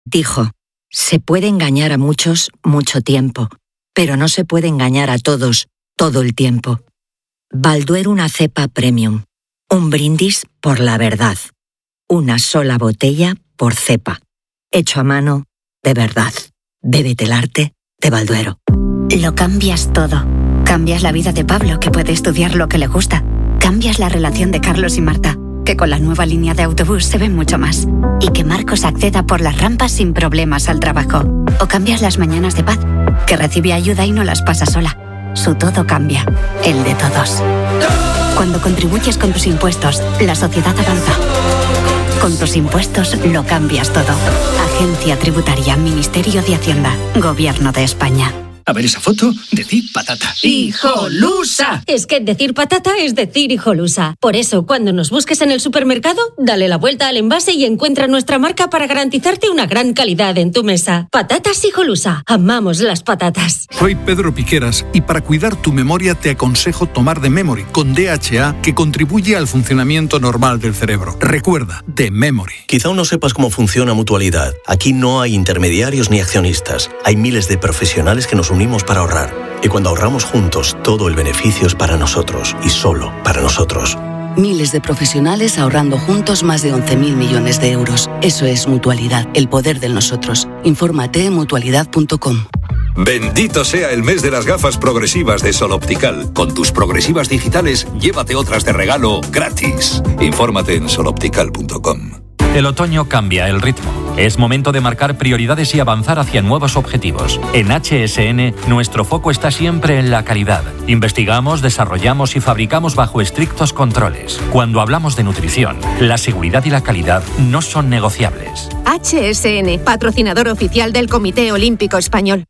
Dijo: se puede engañar a muchos mucho tiempo, pero no se puede engañar a todos todo el tiempo. Balduero, una cepa premium. Un brindis por la verdad. Una sola botella por cepa. Hecho a mano, de verdad. Bébete el arte de Balduero. Lo cambias todo. Cambias la vida de Pablo, que puede estudiar lo que le gusta. Cambias la relación de Carlos y Marta, que con la nueva línea de autobús se ven mucho más. Y que Marcos acceda por las rampas sin problemas al trabajo. O cambias las mañanas de Paz, que recibe ayuda y no las pasa sola. Su todo cambia, el de todos. Cuando contribuyes con tus impuestos, la sociedad avanza. Con tus impuestos lo cambias todo. Agencia Tributaria, Ministerio de Hacienda, Gobierno de España. A ver esa foto, decir patata. ¡Hijolusa! Es que decir patata es decir hijolusa. Por eso, cuando nos busques en el supermercado, dale la vuelta al envase y encuentra nuestra marca para garantizarte una gran calidad en tu mesa. Patatas Hijolusa. Amamos las patatas. Soy Pedro Piqueras y para cuidar tu memoria te aconsejo tomar The Memory con DHA, que contribuye al funcionamiento normal del cerebro. Recuerda, The Memory. Quizá aún no sepas cómo funciona Mutualidad. Aquí no hay intermediarios ni accionistas. Hay miles de profesionales que nos unimos para ahorrar. Y cuando ahorramos juntos, todo el beneficio es para nosotros y solo para nosotros. Miles de profesionales ahorrando juntos más de 11.000 millones de euros. Eso es Mutualidad, el poder del nosotros. Infórmate en mutualidad.com. Bendito sea el mes de las gafas progresivas de Sol Optical. Con tus progresivas digitales, llévate otras de regalo gratis. Infórmate en soloptical.com. El otoño cambia el ritmo. Es momento de marcar prioridades y avanzar hacia nuevos objetivos. En HSN, nuestro foco está siempre en la calidad. Investigamos, desarrollamos y fabricamos bajo estrictos controles. Cuando hablamos de nutrición, la seguridad y la calidad no son negociables. HSN, patrocinador oficial del Comité Olímpico Español.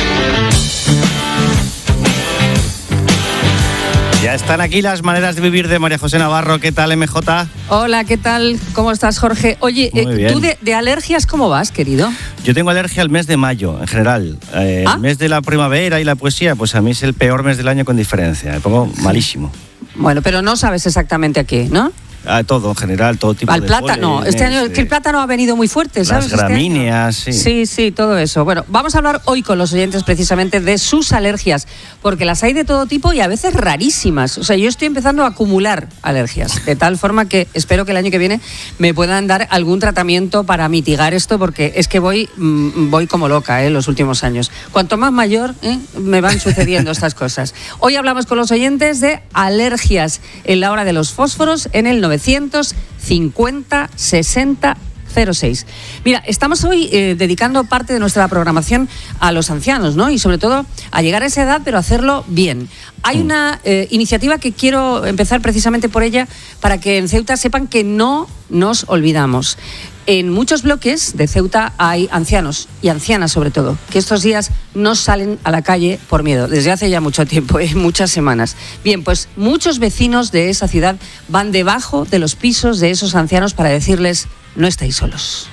Ya están aquí las maneras de vivir de María José Navarro. ¿Qué tal, MJ? Hola, ¿qué tal? ¿Cómo estás, Jorge? Oye, ¿tú de alergias cómo vas, querido? Yo tengo alergia al mes de mayo, en general. El mes de la primavera y la poesía, pues a mí es el peor mes del año con diferencia. Me pongo malísimo. Bueno, pero no sabes exactamente a qué, ¿no? A todo, en general, todo tipo de Al plátano. polenes, Este año es que el plátano ha venido muy fuerte, ¿sabes? Las gramíneas, sí. Sí, todo eso. Bueno, vamos a hablar hoy con los oyentes precisamente de sus alergias, porque las hay de todo tipo y a veces rarísimas. O sea, yo estoy empezando a acumular alergias, de tal forma que espero que el año que viene me puedan dar algún tratamiento para mitigar esto, porque es que voy como loca los últimos años. Cuanto más mayor, me van sucediendo estas cosas. Hoy hablamos con los oyentes de alergias en la hora de los fósforos en el 950 60 06. Mira, estamos hoy dedicando parte de nuestra programación a los ancianos, ¿no? Y sobre todo a llegar a esa edad, pero hacerlo bien. Hay una iniciativa que quiero empezar precisamente por ella, para que en Ceuta sepan que no nos olvidamos. En muchos bloques de Ceuta hay ancianos y ancianas sobre todo, que estos días no salen a la calle por miedo, desde hace ya mucho tiempo, muchas semanas. Bien, pues muchos vecinos de esa ciudad van debajo de los pisos de esos ancianos para decirles: no estáis solos.